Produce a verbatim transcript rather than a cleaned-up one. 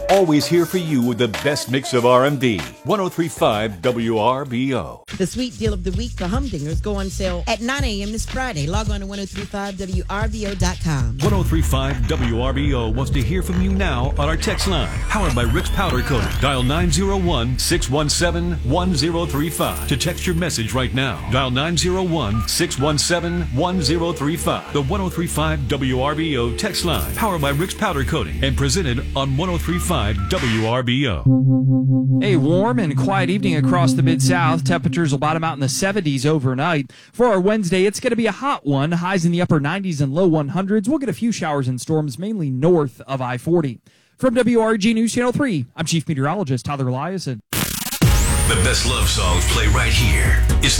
Always here for you with the best mix of R and B. ten thirty-five W R B O. The sweet deal of the week for Humdingers go on sale at nine a.m. this Friday. Log on to ten thirty-five W R B O dot com. ten thirty-five W R B O wants to hear from you now on our text line. Powered by Rick's Powder Coating. Dial nine oh one, six one seven, one oh three five to text your message right now. Dial nine oh one, six one seven, one oh three five. The ten thirty-five W R B O text line. Powered by Rick's Powder Coating and presented on ten thirty-five W R B O. A warm and quiet evening across the Mid-South. Temperatures will bottom out in the seventies overnight. For our Wednesday, it's going to be a hot one. Highs in the upper nineties and low hundreds. We'll get a few showers and storms, mainly north of I forty. From W R G News Channel three, I'm Chief Meteorologist Tyler Eliason. The best love songs play right here. It's